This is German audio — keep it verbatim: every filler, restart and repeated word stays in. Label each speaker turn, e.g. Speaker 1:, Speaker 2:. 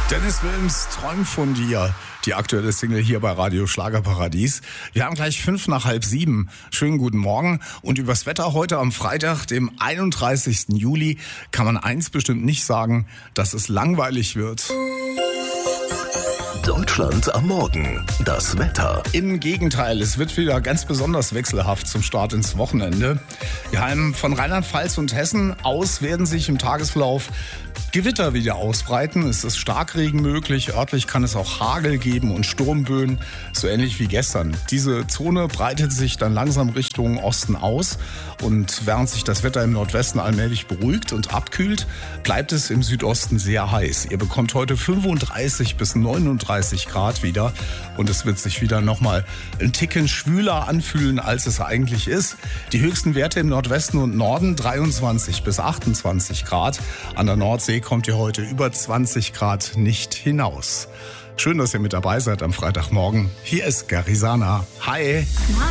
Speaker 1: Dennis Wilms, Träum von dir. Die aktuelle Single hier bei Radio Schlagerparadies. Wir haben gleich fünf nach halb sieben. Schönen guten Morgen. Und übers Wetter heute am Freitag, dem einunddreißigsten Juli, kann man eins bestimmt nicht sagen, dass es langweilig wird.
Speaker 2: Deutschland am Morgen. Das Wetter.
Speaker 1: Im Gegenteil, es wird wieder ganz besonders wechselhaft zum Start ins Wochenende. Ja, von Rheinland-Pfalz und Hessen aus werden sich im Tagesverlauf Gewitter wieder ausbreiten. Es ist Starkregen möglich. Örtlich kann es auch Hagel geben und Sturmböen, so ähnlich wie gestern. Diese Zone breitet sich dann langsam Richtung Osten aus. Und während sich das Wetter im Nordwesten allmählich beruhigt und abkühlt, bleibt es im Südosten sehr heiß. Ihr bekommt heute fünfunddreißig bis neununddreißig Grad wieder. Und es wird sich wieder nochmal ein Ticken schwüler anfühlen, als es eigentlich ist. Die höchsten Werte im Nordwesten und Norden dreiundzwanzig bis achtundzwanzig Grad. An der Nordsee kommt ihr heute über zwanzig Grad nicht hinaus. Schön, dass ihr mit dabei seid am Freitagmorgen. Hier ist Garisana. Hi!